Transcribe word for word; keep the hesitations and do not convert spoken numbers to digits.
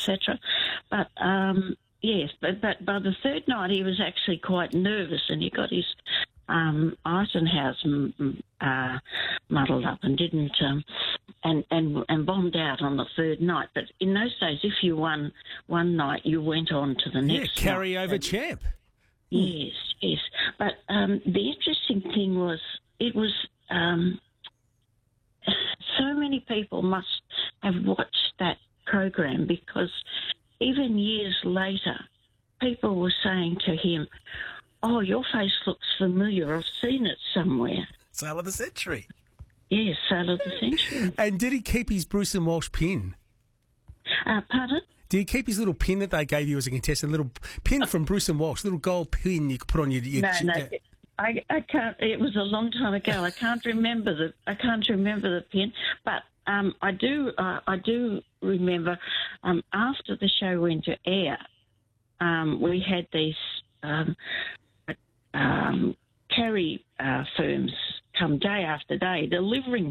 cetera. But um, yes, but, but by the third night he was actually quite nervous, and he got his um, Eisenhower's uh, muddled up and didn't um, and, and and bombed out on the third night. But in those days, if you won one night, you went on to the next. Yeah, carry night. over champ. Yes, yes. But um, the interesting thing was, it was um, so many people must have watched that program, because even years later, people were saying to him, "Oh, your face looks familiar. I've seen it somewhere." Sale of the century. Yes, sale of the century. And did he keep his Bruce and Walsh pin? Uh, pardon? Did he keep his little pin that they gave you as a contestant? A little pin from Bruce and Walsh, little gold pin you could put on your... your no, chin. no. I, I can't. It was a long time ago. I can't remember the. I can't remember the pin, but um, I do. Uh, I do remember. Um, after the show went to air, um, we had these um, um, carry uh, firms come day after day delivering